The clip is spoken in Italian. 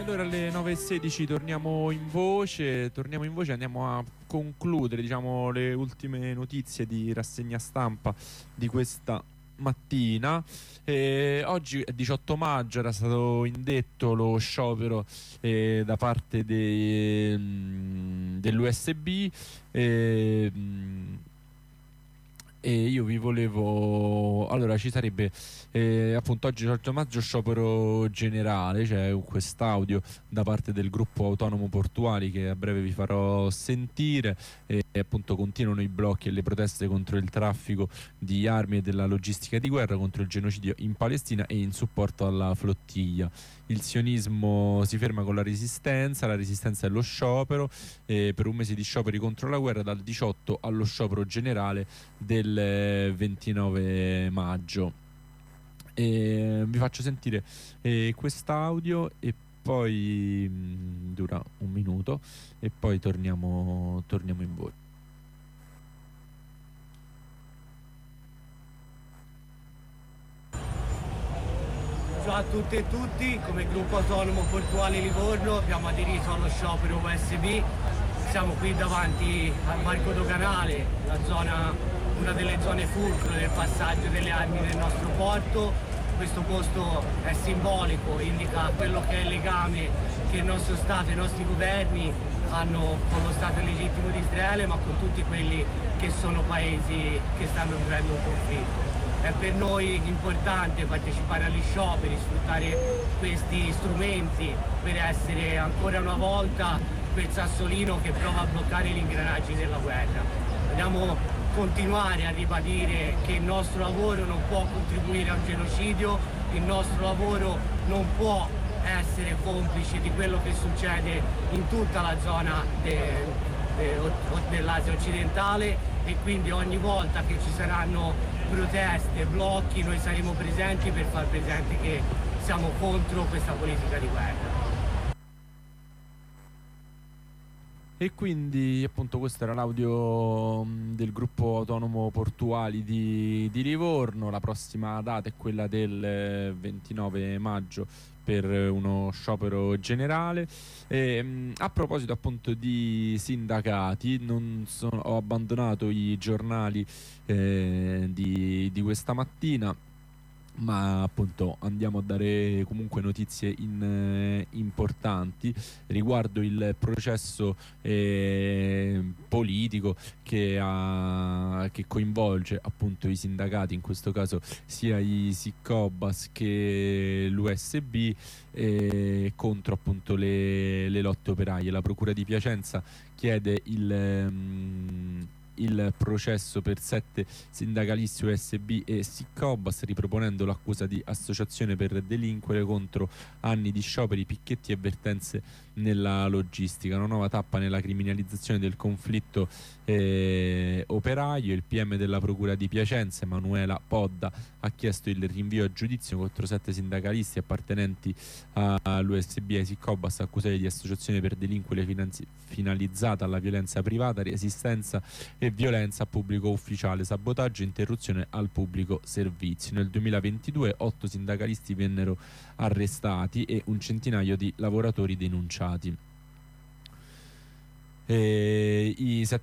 allora alle 9:16 torniamo in voce, andiamo a concludere, diciamo, le ultime notizie di rassegna stampa di questa mattina. Oggi è 18 maggio, era stato indetto lo sciopero da parte dell'USB. E io vi volevo, allora ci sarebbe appunto oggi 18 maggio sciopero generale, c'è quest'audio da parte del gruppo autonomo portuali che a breve vi farò sentire. E appunto continuano i blocchi e le proteste contro il traffico di armi e della logistica di guerra, contro il genocidio in Palestina e in supporto alla flottiglia. Il sionismo si ferma con la resistenza è lo sciopero, per un mese di scioperi contro la guerra, dal 18 allo sciopero generale del 29 maggio. Vi faccio sentire quest'audio e poi dura un minuto e poi torniamo in voi. Ciao a tutte e tutti, come gruppo autonomo portuale Livorno abbiamo aderito allo sciopero USB. Siamo qui davanti al varco doganale, una delle zone fulcro del passaggio delle armi nel nostro porto. Questo posto è simbolico, indica quello che è il legame che il nostro Stato e i nostri governi hanno con lo Stato legittimo di Israele, ma con tutti quelli che sono paesi che stanno vivendo un conflitto. È per noi importante partecipare agli scioperi, sfruttare questi strumenti per essere ancora una volta quel sassolino che prova a bloccare gli ingranaggi della guerra. Vogliamo continuare a ribadire che il nostro lavoro non può contribuire a un genocidio, il nostro lavoro non può essere complice di quello che succede in tutta la zona dell'Asia occidentale, e quindi ogni volta che ci saranno proteste, blocchi, noi saremo presenti per far presente che siamo contro questa politica di guerra. E quindi appunto questo era l'audio del gruppo autonomo portuali di Livorno. La prossima data è quella del 29 maggio per uno sciopero generale. A proposito appunto di sindacati, ho abbandonato i giornali di questa mattina, ma appunto andiamo a dare comunque notizie importanti riguardo il processo politico che coinvolge appunto i sindacati, in questo caso sia i SIC-Cobas che l'USB, contro appunto le lotte operaie. La Procura di Piacenza chiede il processo per 7 sindacalisti USB e SIC-Cobas, riproponendo l'accusa di associazione per delinquere contro anni di scioperi, picchetti e vertenze nella logistica. Una nuova tappa nella criminalizzazione del conflitto operaio. Il PM della Procura di Piacenza, Emanuela Podda, ha chiesto il rinvio a giudizio contro 7 sindacalisti appartenenti all'USB e ai SIC-Cobas, accusati di associazione per delinquere finalizzata alla violenza privata, resistenza e violenza a pubblico ufficiale, sabotaggio e interruzione al pubblico servizio. Nel 2022 8 sindacalisti vennero arrestati e un centinaio di lavoratori denunciati. I 7